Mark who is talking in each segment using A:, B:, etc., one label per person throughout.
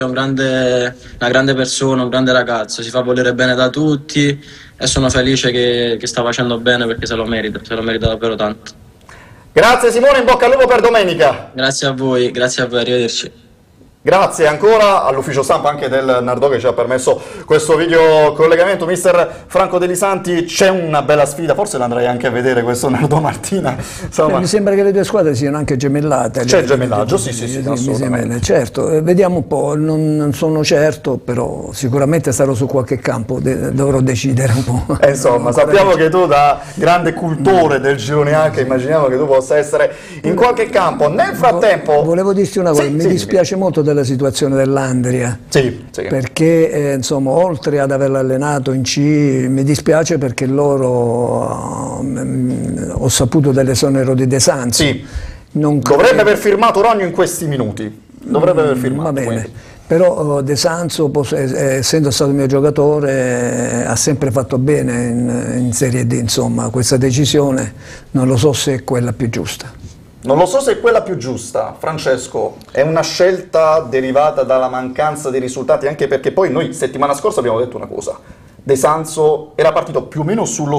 A: È una grande persona, un grande ragazzo, si fa volere bene da tutti e sono felice che sta facendo bene perché se lo merita davvero tanto.
B: Grazie Simone, in bocca al lupo per domenica.
A: Grazie a voi, arrivederci.
B: Grazie ancora all'ufficio stampa anche del Nardò che ci ha permesso questo video collegamento. Mister Franco Delisanti, c'è una bella sfida, forse l'andrei anche a vedere questo Nardò Martina. Insomma,
C: mi sembra che le due squadre siano anche gemellate.
B: C'è il gemellaggio, sì, assolutamente.
C: Certo, vediamo un po', non sono certo, però sicuramente sarò su qualche campo, dovrò decidere un po'.
B: Insomma, sappiamo che tu da grande cultore del girone H, immaginiamo che tu possa essere in qualche campo. Nel frattempo...
C: Volevo dirti una cosa, mi dispiace molto della situazione dell'Andria, perché insomma, oltre ad averla allenato in C, mi dispiace perché loro ho saputo dell'esonero di De Sanzo.
B: Dovrebbe aver firmato Rogno in questi minuti, dovrebbe aver firmato.
C: Va bene. Però De Sanzo, essendo stato mio giocatore, ha sempre fatto bene in Serie D, insomma, questa decisione non lo so se è quella più giusta.
B: Non lo so se è quella più giusta, Francesco, è una scelta derivata dalla mancanza dei risultati, anche perché poi noi settimana scorsa abbiamo detto una cosa, De Sanzo era partito più o meno sulla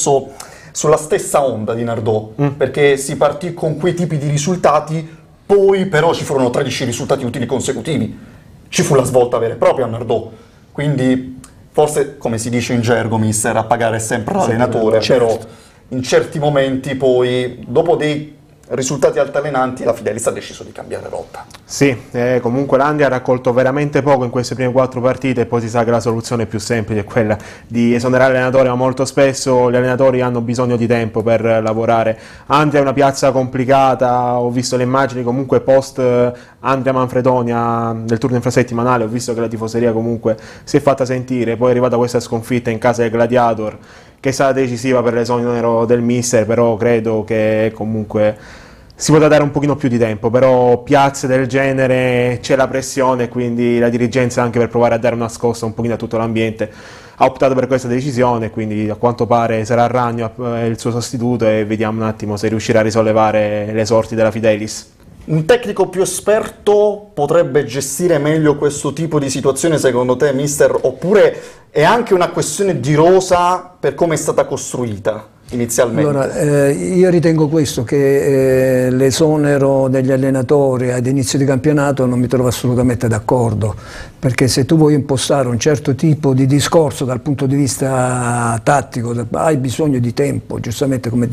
B: stessa onda di Nardò, perché si partì con quei tipi di risultati, poi però ci furono 13 risultati utili consecutivi, ci fu la svolta vera e propria a Nardò, quindi forse, come si dice in gergo, mister, a pagare sempre l'allenatore, però in certi momenti poi, dopo dei risultati altalenanti, la Fidelis ha deciso di cambiare rotta.
D: Sì, comunque l'Andria ha raccolto veramente poco in queste prime 4 partite e poi si sa che la soluzione più semplice è quella di esonerare l'allenatore, ma molto spesso gli allenatori hanno bisogno di tempo per lavorare. Andria è una piazza complicata, ho visto le immagini comunque post Andria Manfredonia del turno infrasettimanale, ho visto che la tifoseria comunque si è fatta sentire, poi è arrivata questa sconfitta in casa del Gladiator, che è stata decisiva per l'esonero del mister, però credo che comunque si potrà dare un pochino più di tempo, però piazze del genere c'è la pressione, quindi la dirigenza, anche per provare a dare una scossa un pochino a tutto l'ambiente, ha optato per questa decisione, quindi a quanto pare sarà Ragno il suo sostituto e vediamo un attimo se riuscirà a risollevare le sorti della Fidelis.
B: Un tecnico più esperto potrebbe gestire meglio questo tipo di situazione secondo te, mister? Oppure è anche una questione di rosa per come è stata costruita inizialmente?
C: Allora, io ritengo questo, che l'esonero degli allenatori ad inizio di campionato non mi trovo assolutamente d'accordo, perché se tu vuoi impostare un certo tipo di discorso dal punto di vista tattico, hai bisogno di tempo, giustamente come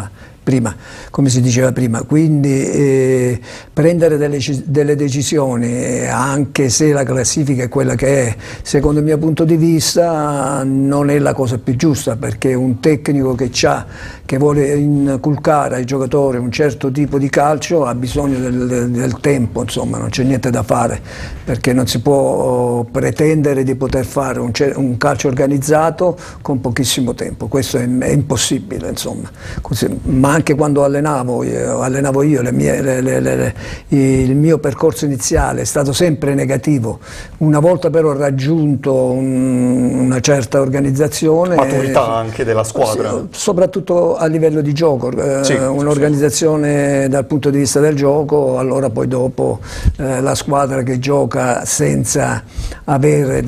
C: si diceva prima, quindi prendere delle decisioni, anche se la classifica è quella che è, secondo il mio punto di vista non è la cosa più giusta, perché un tecnico che vuole inculcare ai giocatori un certo tipo di calcio ha bisogno del tempo, insomma, non c'è niente da fare, perché non si può pretendere di poter fare un calcio organizzato con pochissimo tempo, questo è impossibile, insomma. Ma anche quando allenavo io, il mio percorso iniziale è stato sempre negativo. Una volta però raggiunto una certa organizzazione,
B: maturità anche della squadra,
C: soprattutto a livello di gioco, un'organizzazione dal punto di vista del gioco, allora poi dopo la squadra che gioca senza avere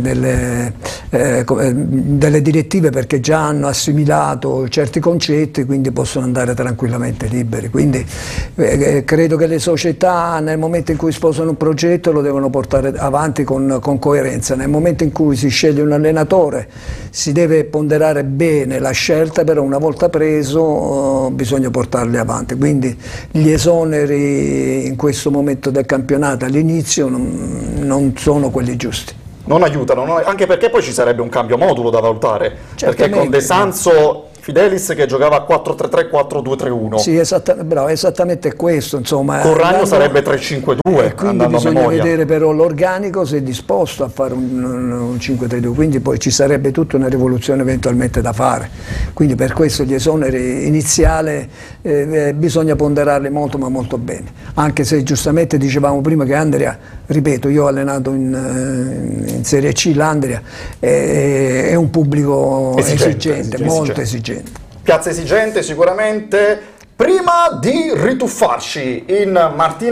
C: delle direttive, perché già hanno assimilato certi concetti, quindi possono andare tranquillamente liberi. Quindi credo che le società, nel momento in cui sposano un progetto, lo devono portare avanti con coerenza. Nel momento in cui si sceglie un allenatore si deve ponderare bene la scelta, però una volta preso bisogna portarli avanti. Quindi gli esoneri in questo momento del campionato all'inizio non sono quelli giusti.
B: Non aiutano, anche perché poi ci sarebbe un cambio modulo da valutare, perché con De Sanzo Fidelis che giocava 4-3-3, 4-2-3-1.
C: Sì, bravo, esattamente questo, insomma.
B: Con Ragno sarebbe 3-5-2,
C: quindi bisogna vedere però l'organico se è disposto a fare un 5-3-2, quindi poi ci sarebbe tutta una rivoluzione eventualmente da fare. Quindi per questo gli esoneri iniziali bisogna ponderarli molto ma molto bene. Anche se giustamente dicevamo prima che Andria, ripeto, io ho allenato in Serie C, l'Andria è un pubblico esigente, molto esigente.
B: Piazza esigente sicuramente. Prima di rituffarci in Martina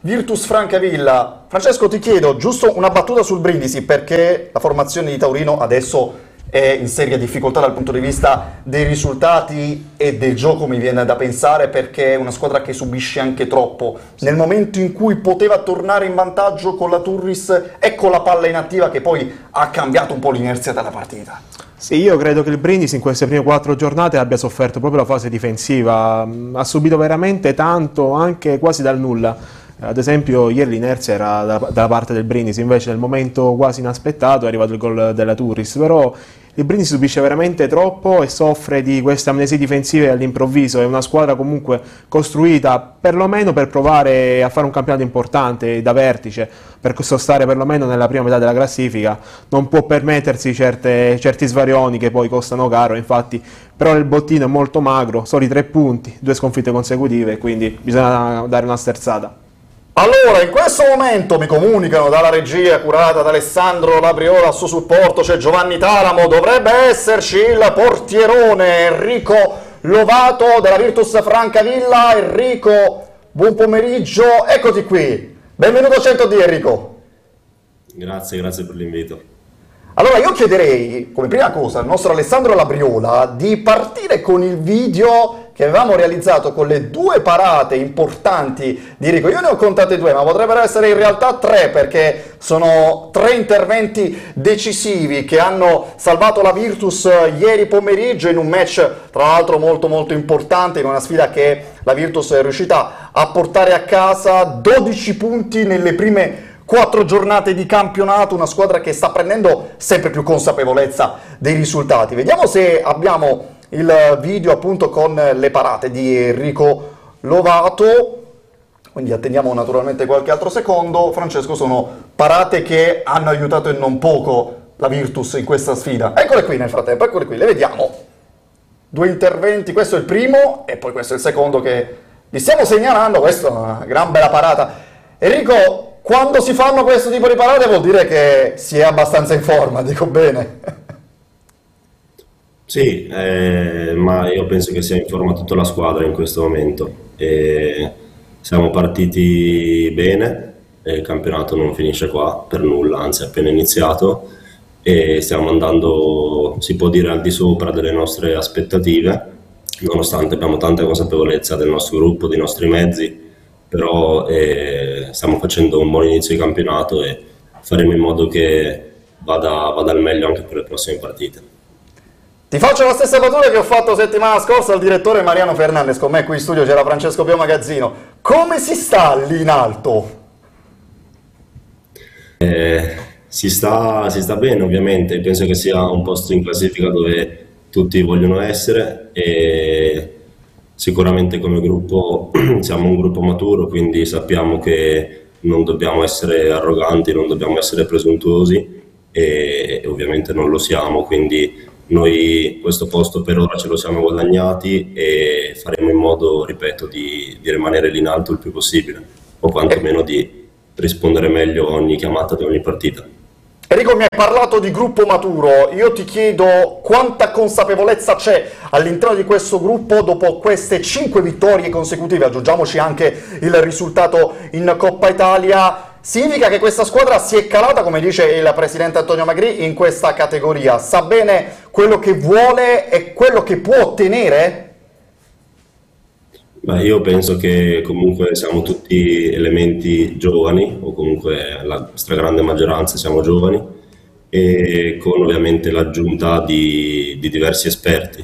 B: Virtus Francavilla. Francesco, ti chiedo giusto una battuta sul Brindisi, perché la formazione di Taurino adesso è in seria difficoltà dal punto di vista dei risultati e del gioco, mi viene da pensare, perché è una squadra che subisce anche troppo. Nel momento in cui poteva tornare in vantaggio con la Turris, ecco la palla inattiva che poi ha cambiato un po' l'inerzia della partita.
D: Sì, io credo che il Brindisi in queste prime 4 giornate abbia sofferto proprio la fase difensiva, ha subito veramente tanto, anche quasi dal nulla. Ad esempio ieri l'inerzia era dalla parte del Brindisi, invece nel momento quasi inaspettato è arrivato il gol della Turris, però il Brindisi subisce veramente troppo e soffre di queste amnesie difensive all'improvviso. È una squadra comunque costruita perlomeno per provare a fare un campionato importante da vertice, per stare perlomeno nella prima metà della classifica. Non può permettersi certi svarioni che poi costano caro, infatti, però il bottino è molto magro, soli 3 punti, 2 sconfitte consecutive, quindi bisogna dare una sterzata.
B: Allora, in questo momento mi comunicano dalla regia curata da Alessandro Labriola a suo supporto, c'è Giovanni Talamo, dovrebbe esserci il portierone Enrico Lovato della Virtus Francavilla. Enrico, buon pomeriggio, eccoti qui. Benvenuto a 100D, Enrico.
E: Grazie per l'invito.
B: Allora io chiederei, come prima cosa, al nostro Alessandro Labriola di partire con il video che avevamo realizzato con le 2 parate importanti di Enrico. Io ne ho contate 2, ma potrebbero essere in realtà 3, perché sono 3 interventi decisivi che hanno salvato la Virtus ieri pomeriggio in un match tra l'altro molto importante, in una sfida che la Virtus è riuscita a portare a casa 12 punti nelle prime 4 giornate di campionato, una squadra che sta prendendo sempre più consapevolezza dei risultati. Vediamo se abbiamo il video appunto con le parate di Enrico Lovato, quindi attendiamo naturalmente qualche altro secondo. Francesco, sono parate che hanno aiutato e non poco la Virtus in questa sfida. Eccole qui nel frattempo, eccole qui, le vediamo. 2 interventi, questo è il primo e poi questo è il secondo che vi stiamo segnalando. Questa è una gran bella parata. Enrico, quando si fanno questo tipo di parate vuol dire che si è abbastanza in forma, dico bene?
E: Sì, ma io penso che sia in forma tutta la squadra in questo momento. Siamo partiti bene, il campionato non finisce qua per nulla, anzi è appena iniziato e stiamo andando, si può dire, al di sopra delle nostre aspettative, nonostante abbiamo tanta consapevolezza del nostro gruppo, dei nostri mezzi, però stiamo facendo un buon inizio di campionato e faremo in modo che vada al meglio anche per le prossime partite.
B: Ti faccio la stessa battuta che ho fatto settimana scorsa al direttore Mariano Fernandez. Con me qui in studio c'era Francesco Pio Magazzino. Come si sta lì in alto?
E: Si sta bene, ovviamente. Penso che sia un posto in classifica dove tutti vogliono essere e sicuramente come gruppo siamo un gruppo maturo, quindi sappiamo che non dobbiamo essere arroganti, non dobbiamo essere presuntuosi e ovviamente non lo siamo, quindi noi questo posto per ora ce lo siamo guadagnati e faremo in modo, ripeto, di rimanere lì in alto il più possibile, o quantomeno di rispondere meglio a ogni chiamata di ogni partita.
B: Enrico, mi hai parlato di gruppo maturo, io ti chiedo quanta consapevolezza c'è all'interno di questo gruppo dopo queste 5 vittorie consecutive, aggiungiamoci anche il risultato in Coppa Italia. Significa che questa squadra si è calata, come dice il presidente Antonio Magri, in questa categoria, sa bene quello che vuole e quello che può ottenere?
E: Beh, io penso che comunque siamo tutti elementi giovani, o comunque la stragrande maggioranza siamo giovani, e con ovviamente l'aggiunta di diversi esperti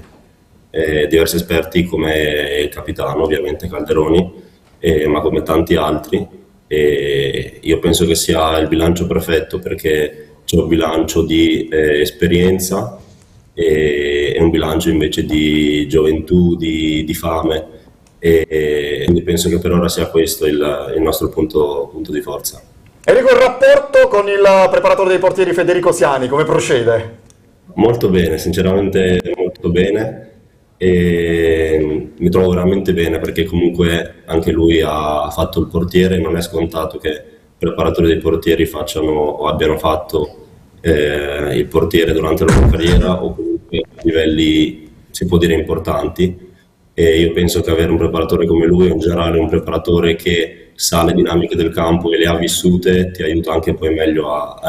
E: come il capitano, ovviamente Calderoni, ma come tanti altri. E io penso che sia il bilancio perfetto, perché c'è un bilancio di esperienza e un bilancio invece di gioventù, di fame, e quindi penso che per ora sia questo il nostro punto di forza.
B: Enrico, il rapporto con il preparatore dei portieri Federico Siani, come procede?
E: Molto bene, sinceramente molto bene, e mi trovo veramente bene perché comunque anche lui ha fatto il portiere. Non è scontato che i preparatori dei portieri facciano o abbiano fatto il portiere durante la loro carriera, o comunque a livelli, si può dire, importanti, e io penso che avere un preparatore come lui, in generale un preparatore che sa le dinamiche del campo e le ha vissute, ti aiuta anche poi meglio a